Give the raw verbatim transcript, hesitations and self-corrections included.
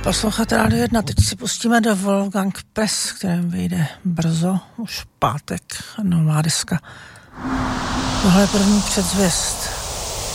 Posloucháte Rádio jedna, teď si pustíme do Wolfgang Press, kterém vyjde brzo, už pátek, nová deska. Tohle je první předzvěst.